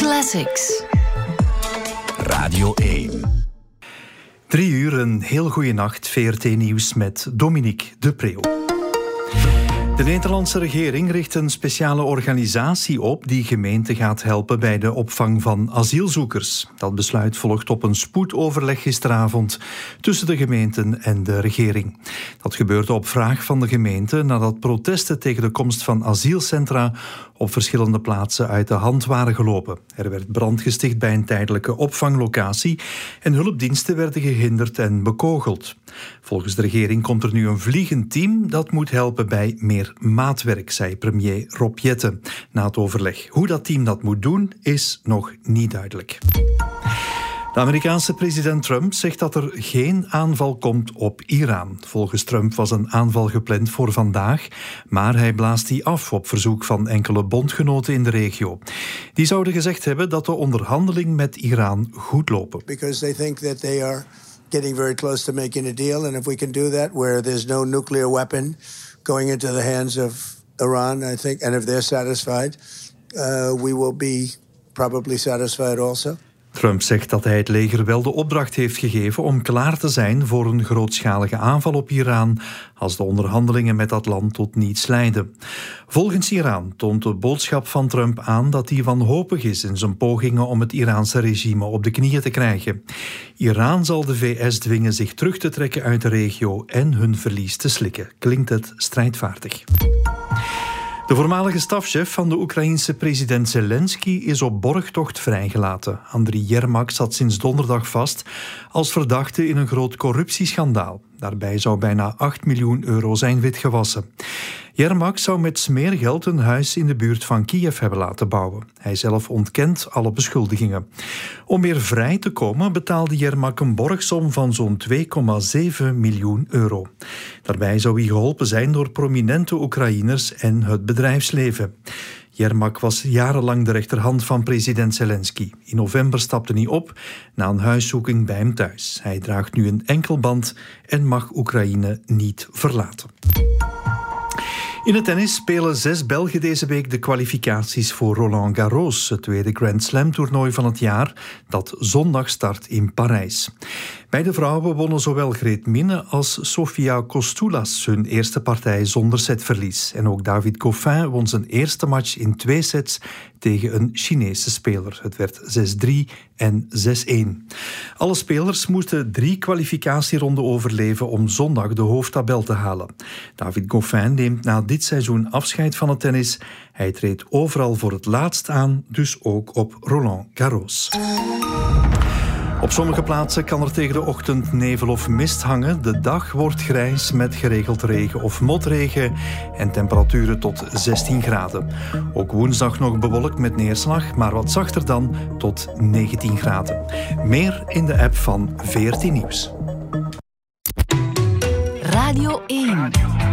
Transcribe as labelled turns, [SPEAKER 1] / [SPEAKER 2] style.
[SPEAKER 1] Classics.
[SPEAKER 2] Radio 1.
[SPEAKER 3] 3 uur, een heel goede nacht. VRT Nieuws met Dominique de Preeuw. De Nederlandse regering richt een speciale organisatie op die gemeenten gaat helpen bij de opvang van asielzoekers. Dat besluit volgt op een spoedoverleg gisteravond tussen de gemeenten en de regering. Dat gebeurde op vraag van de gemeente nadat protesten tegen de komst van asielcentra op verschillende plaatsen uit de hand waren gelopen. Er werd brand gesticht bij een tijdelijke opvanglocatie en hulpdiensten werden gehinderd en bekogeld. Volgens de regering komt er nu een vliegend team dat moet helpen bij meer maatwerk, zei premier Rob Jetten na het overleg. Hoe dat team dat moet doen, is nog niet duidelijk. De Amerikaanse president Trump zegt dat er geen aanval komt op Iran. Volgens Trump was een aanval gepland voor vandaag, maar hij blaast die af op verzoek van enkele bondgenoten in de regio. Die zouden gezegd hebben dat de onderhandelingen met Iran goed lopen.
[SPEAKER 4] Because they think that they are getting very close to making a deal, and if we can do that where there's no nuclear weapon going into the hands of Iran, I think, and if they're satisfied, we will be probably satisfied also.
[SPEAKER 3] Trump zegt dat hij het leger wel de opdracht heeft gegeven om klaar te zijn voor een grootschalige aanval op Iran als de onderhandelingen met dat land tot niets leiden. Volgens Iran toont de boodschap van Trump aan dat hij wanhopig is in zijn pogingen om het Iraanse regime op de knieën te krijgen. Iran zal de VS dwingen zich terug te trekken uit de regio en hun verlies te slikken. Klinkt het strijdvaardig. De voormalige stafchef van de Oekraïense president Zelensky is op borgtocht vrijgelaten. Andriy Yermak zat sinds donderdag vast als verdachte in een groot corruptieschandaal. Daarbij zou bijna 8 miljoen euro zijn witgewassen. Yermak zou met smeergeld een huis in de buurt van Kiev hebben laten bouwen. Hij zelf ontkent alle beschuldigingen. Om weer vrij te komen betaalde Yermak een borgsom van zo'n 2,7 miljoen euro. Daarbij zou hij geholpen zijn door prominente Oekraïners en het bedrijfsleven. Yermak was jarenlang de rechterhand van president Zelensky. In november stapte hij op na een huiszoeking bij hem thuis. Hij draagt nu een enkelband en mag Oekraïne niet verlaten. In het tennis spelen 6 Belgen deze week de kwalificaties voor Roland Garros, het tweede Grand Slam-toernooi van het jaar, dat zondag start in Parijs. Bij de vrouwen wonnen zowel Greet Minne als Sofia Kostoulas hun eerste partij zonder setverlies. En ook David Goffin won zijn eerste match in 2 sets tegen een Chinese speler. Het werd 6-3 en 6-1. Alle spelers moesten 3 kwalificatieronden overleven om zondag de hoofdtabel te halen. David Goffin neemt na dit seizoen afscheid van het tennis. Hij treedt overal voor het laatst aan, dus ook op Roland Garros. Op sommige plaatsen kan er tegen de ochtend nevel of mist hangen. De dag wordt grijs met geregeld regen of motregen en temperaturen tot 16 graden. Ook woensdag nog bewolkt met neerslag, maar wat zachter dan tot 19 graden. Meer in de app van VRT Nieuws.
[SPEAKER 1] Radio 1.